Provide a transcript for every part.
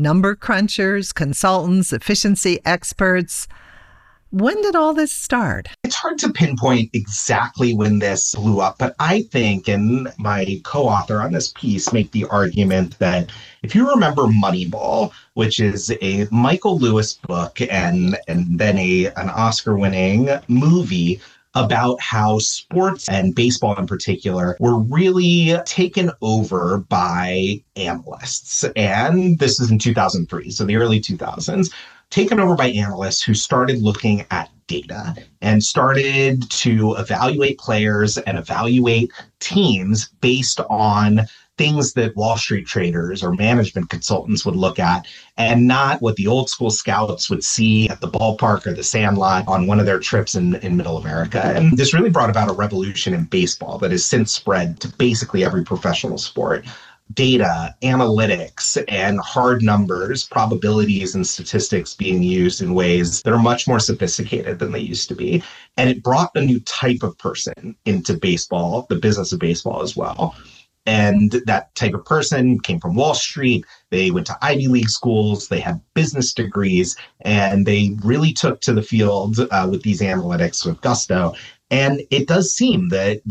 number crunchers, consultants, efficiency experts. When did all this start? It's hard to pinpoint exactly when this blew up, but I think, and my co-author on this piece make the argument that if you remember Moneyball, which is a Michael Lewis book and then an Oscar-winning movie about how sports and baseball in particular were really taken over by analysts. And this is in 2003, so the early 2000s. Taken over by analysts who started looking at data and started to evaluate players and evaluate teams based on things that Wall Street traders or management consultants would look at, and not what the old school scouts would see at the ballpark or the sandlot on one of their trips in middle America. And this really brought about a revolution in baseball that has since spread to basically every professional sport. Data, analytics, and hard numbers, probabilities and statistics being used in ways that are much more sophisticated than they used to be. And it brought a new type of person into baseball, the business of baseball as well. And that type of person came from Wall Street. They went to Ivy League schools. They had business degrees, and they really took to the field with these analytics with gusto. And it does seem that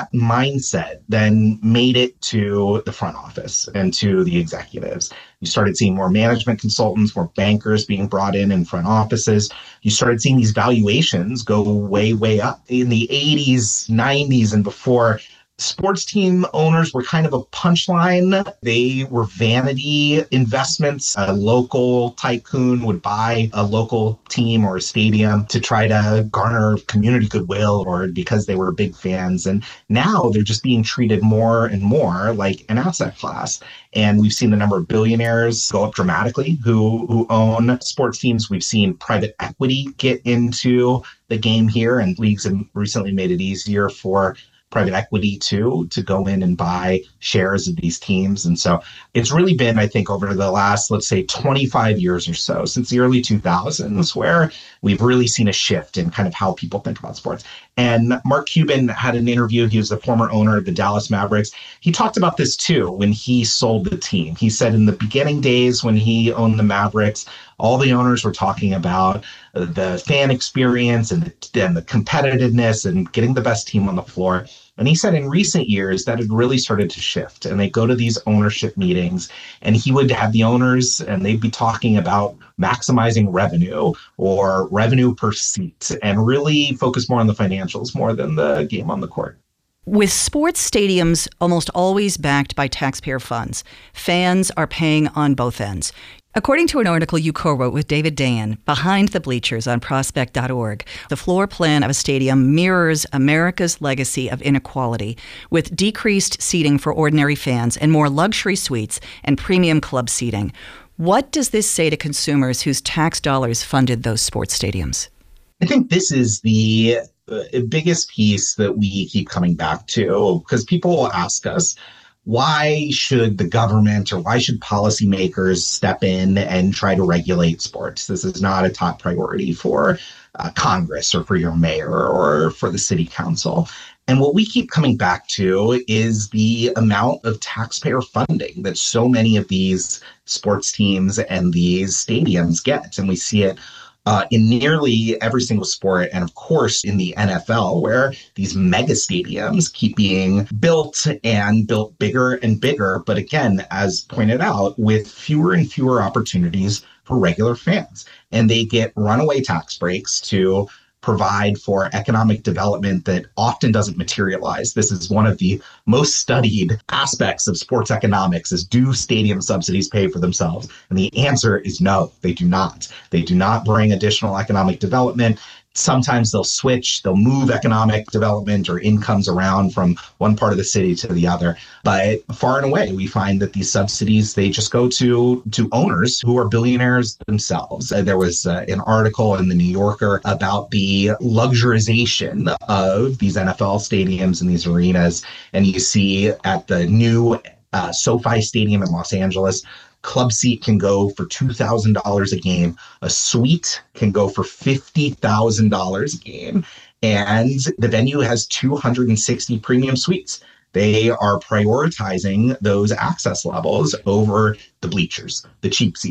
mindset then made it to the front office and to the executives. You started seeing more management consultants, more bankers being brought in front offices. You started seeing these valuations go way, way up. In the 80s, 90s, and before, sports team owners were kind of a punchline. They were vanity investments. A local tycoon would buy a local team or a stadium to try to garner community goodwill or because they were big fans. And now they're just being treated more and more like an asset class. And we've seen the number of billionaires go up dramatically who own sports teams. We've seen private equity get into the game here, and leagues have recently made it easier for private equity to go in and buy shares of these teams. And so it's really been, I think, over the last, let's say, 25 years or so, since the early 2000s, where we've really seen a shift in kind of how people think about sports. And Mark Cuban had an interview. He was the former owner of the Dallas Mavericks. He talked about this too when he sold the team. He said in the beginning days when he owned the Mavericks, all the owners were talking about the fan experience and the competitiveness and getting the best team on the floor. And he said in recent years that had really started to shift, and they go to these ownership meetings and he would have the owners and they'd be talking about maximizing revenue or revenue per seat and really focus more on the financials more than the game on the court. With sports stadiums almost always backed by taxpayer funds, fans are paying on both ends. According to an article you co-wrote with David Dayen, Behind the Bleachers on Prospect.org, the floor plan of a stadium mirrors America's legacy of inequality, with decreased seating for ordinary fans and more luxury suites and premium club seating. What does this say to consumers whose tax dollars funded those sports stadiums? I think this is the biggest piece that we keep coming back to, because people will ask us, why should the government or why should policymakers step in and try to regulate sports? This is not a top priority for Congress or for your mayor or for the city council. And what we keep coming back to is the amount of taxpayer funding that so many of these sports teams and these stadiums get. And we see it in nearly every single sport, and of course in the NFL, where these mega stadiums keep being built and built bigger and bigger. But again, as pointed out, with fewer and fewer opportunities for regular fans. And they get runaway tax breaks to provide for economic development that often doesn't materialize. This is one of the most studied aspects of sports economics is, do stadium subsidies pay for themselves? And the answer is no, they do not. They do not bring additional economic development. Sometimes they'll switch, they'll move economic development or incomes around from one part of the city to the other. But far and away, we find that these subsidies, they just go to owners who are billionaires themselves. There was an article in the New Yorker about the luxurization of these NFL stadiums and these arenas. And you see at the new SoFi Stadium in Los Angeles, club seat can go for $2,000 a game. A suite can go for $50,000 a game. And the venue has 260 premium suites. They are prioritizing those access levels over the bleachers, the cheap seats.